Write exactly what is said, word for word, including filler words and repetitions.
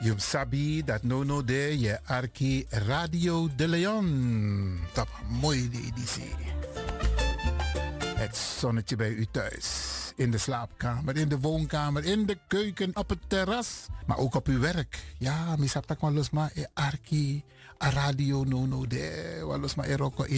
Yum sabi dat no no de je arki Radio de Leon. Dat mooi de editie. Het zonnetje bij u thuis. In de slaapkamer, in de woonkamer, in de keuken, op het terras. Maar ook op uw werk. Ja, misap tak maar los maar e arki a radio no no de. Walos maar e roko